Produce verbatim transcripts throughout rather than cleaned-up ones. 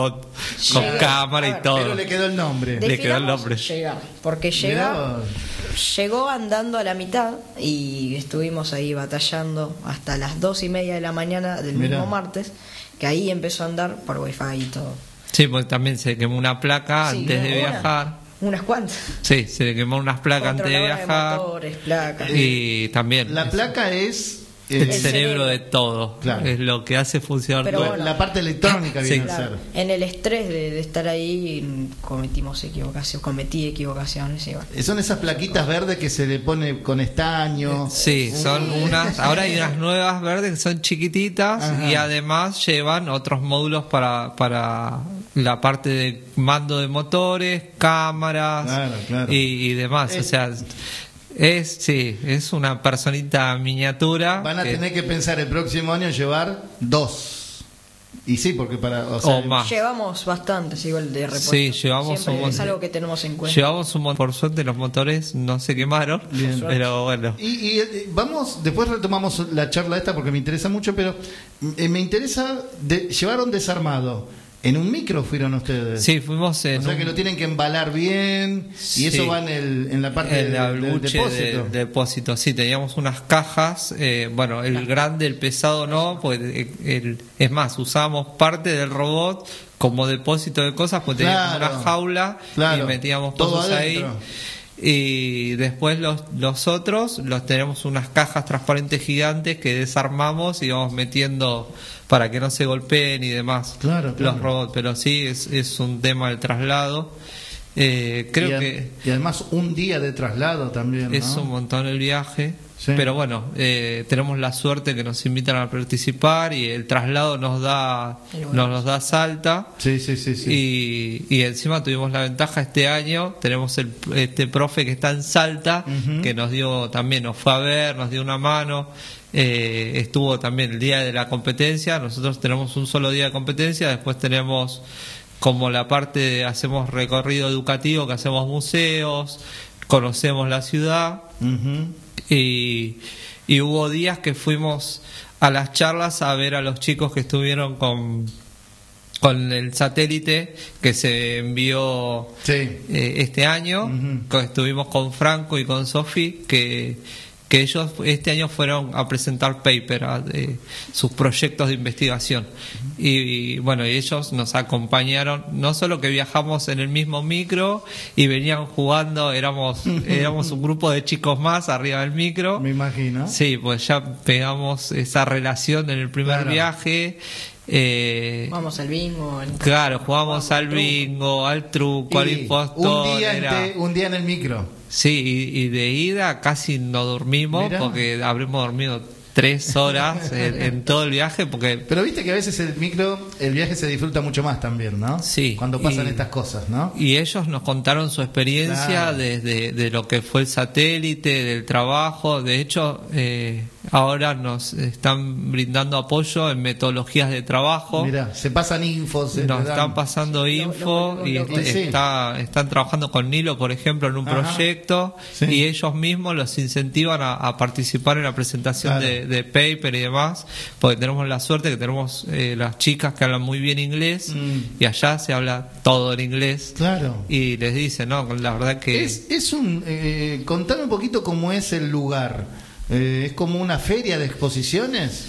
con Llegué, cámara y ver, todo. Pero le quedó el nombre. Le quedó el nombre. Llegar, porque llega, llegó andando a la mitad y estuvimos ahí batallando hasta las dos y media de la mañana del Mirá. mismo martes, que ahí empezó a andar por wifi y todo. Sí, porque también se quemó una placa Sí, antes de una- viajar. Unas cuantas. Sí, se le quemó unas placas antes de Controladora viajar. motores, placas. Y también La es placa es el, eh, El cerebro cerebro. de todo. Claro. Es lo que hace funcionar Pero todo. bueno. la parte electrónica Sí, viene Claro, a ser. en el estrés de, de estar ahí cometimos equivocaciones, cometí equivocaciones. Y bueno. Son esas plaquitas verdes que se le pone con estaño. Sí, son unas. Ahora hay unas nuevas verdes que son chiquititas. Ajá. Y además llevan otros módulos para para la parte de mando de motores, cámaras Claro, claro. Y, y demás. Es- O sea, es sí, es una personita miniatura. Van a que- tener que pensar el próximo año llevar dos. Y sí, porque para. O, sea, O más. Llevamos bastantes igual de repuesto. Sí, llevamos Siempre un es montón. algo que tenemos en cuenta. Llevamos un montón. Por suerte los motores no se quemaron. Bien. Pero bueno. Y, y, eh, vamos, después retomamos la charla esta porque me interesa mucho, pero eh, me interesa, de, llevaron desarmado. ¿En un micro fueron ustedes? Sí, fuimos en O sea un- que lo tienen que embalar bien y Sí. eso va en, el, en la parte en del, el del buche depósito. del depósito. Sí, teníamos unas cajas. eh, bueno, el grande, el pesado no, pues eh, el, es más, usamos parte del robot como depósito de cosas, pues teníamos Claro, una jaula claro, y metíamos todo cosas ahí. adentro. Y después los, los otros los tenemos unas cajas transparentes gigantes que desarmamos y vamos metiendo para que no se golpeen y demás Claro, claro. los robots. Pero sí, es, es un tema del traslado. Eh, creo y, a- que y además un día de traslado también, ¿no? es un montón el viaje. Sí. Pero bueno, eh, tenemos la suerte que nos invitan a participar y el traslado nos da Y bueno. nos, nos da Salta. Sí, sí, sí, sí. Y, y encima tuvimos la ventaja este año, tenemos el, este profe que está en Salta, Ujú. que nos dio también, nos fue a ver, nos dio una mano, eh, estuvo también el día de la competencia. Nosotros tenemos un solo día de competencia, después tenemos como la parte de hacemos recorrido educativo, que hacemos museos, conocemos la ciudad. Ujú. Y, y hubo días que fuimos a las charlas a ver a los chicos que estuvieron con, con el satélite que se envió Sí. eh, este año. Ujú. Co- Estuvimos con Franco y con Sofi, que, que ellos este año fueron a presentar paper, a, de sus proyectos de investigación. Y, y, bueno, y ellos nos acompañaron, no solo que viajamos en el mismo micro y venían jugando, éramos, éramos un grupo de chicos más arriba del micro. Me imagino. Sí, pues ya pegamos esa relación en el primer Claro. viaje. Eh, Vamos al bingo. al- Claro, jugamos Jugamos al al truco. bingo, al truco, al Y impostor. un, día en era- te- un día en el micro. Sí, y, y de ida casi no dormimos Mirá. porque habremos dormido tres horas en, en todo el viaje porque Pero viste que a veces el micro, el viaje se disfruta mucho más también, ¿no? Sí, Cuando pasan y- estas cosas, ¿no? y ellos nos contaron su experiencia Claro. desde de lo que fue el satélite, del trabajo. De hecho, eh, ahora nos están brindando apoyo en metodologías de trabajo. Mira, se pasan infos. se Nos le dan- están pasando Sí, lo- info lo- lo- y lo- est- Sí. está, están trabajando con Nilo, por ejemplo, en un Ajá. proyecto Sí. y ellos mismos los incentivan a, a participar en la presentación Claro. de, de paper y demás, porque tenemos la suerte que tenemos eh, las chicas que hablan muy bien inglés Mm. y allá se habla todo en inglés Claro. y les dicen, no, la verdad que Es, es un. Eh, contame un poquito cómo es el lugar. Eh, ¿Es como una feria de exposiciones?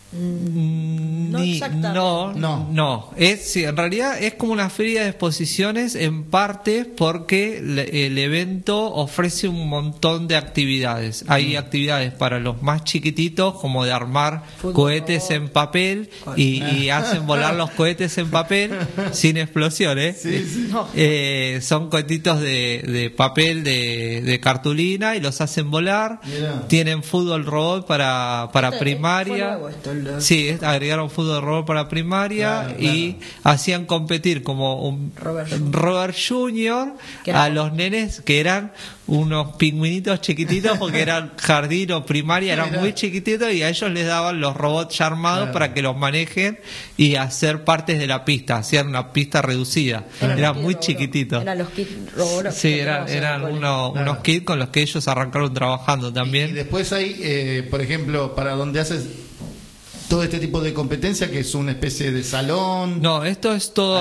Mm, No ni- exactamente. no, No. no. Es, sí, en realidad es como una feria de exposiciones en parte porque le- el evento ofrece un montón de actividades. Hay actividades para los más chiquititos como de armar Fútbol. cohetes en papel y, y hacen volar los cohetes en papel sin explosiones. Sí, sí. No. Eh, son cohetitos de, de papel de, de cartulina y los hacen volar. Mirá. Tienen fútbol robot para, para Este, primaria. fue nuevo esto, el- Sí, es- agregaron fútbol de robot para primaria Claro, y hacían competir como un Robert Robert Junior Que era- a los nenes que eran unos pingüinitos chiquititos porque eran jardín o primaria, eran Mirá. muy chiquititos y a ellos les daban los robots ya armados Claro. para que los manejen y hacer partes de la pista, hacían una pista reducida, eran era los kits muy Roborob. chiquitito. Eran los kits Roborob Sí, que eran, teníamos en el eran cole. unos, Claro. unos kits con los que ellos arrancaron trabajando Y también. después hay, eh, por ejemplo, para donde haces todo este tipo de competencia, que es una especie de salón. No, esto es todo